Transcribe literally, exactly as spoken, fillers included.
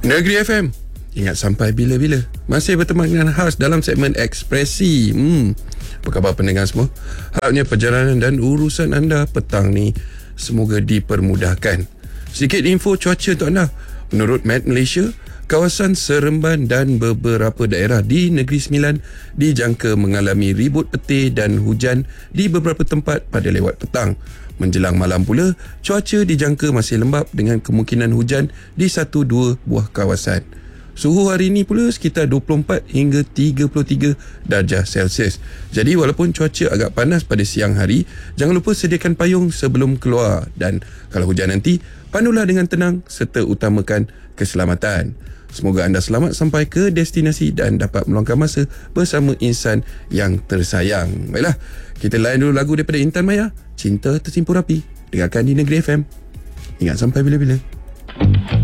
Negeri F M, ingat sampai bila-bila. Masih berteman dengan Has dalam segmen Ekspresi. hmm. Apa khabar pendengar semua? Harapnya perjalanan dan urusan anda petang ni semoga dipermudahkan. Sedikit info cuaca untuk anda. Menurut Met Malaysia, kawasan Seremban dan beberapa daerah di Negeri Sembilan dijangka mengalami ribut petir dan hujan di beberapa tempat pada lewat petang. Menjelang malam pula, cuaca dijangka masih lembap dengan kemungkinan hujan di satu dua buah kawasan. Suhu hari ini pula sekitar dua puluh empat hingga tiga puluh tiga darjah Celsius. Jadi walaupun cuaca agak panas pada siang hari, jangan lupa sediakan payung sebelum keluar. Dan kalau hujan nanti, pandulah dengan tenang serta utamakan keselamatan. Semoga anda selamat sampai ke destinasi dan dapat meluangkan masa bersama insan yang tersayang. Baiklah, kita layan dulu lagu daripada Intan Maya, Cinta Tersimpur Rapi. Dengarkan di Negeri F M. Ingat sampai bila-bila.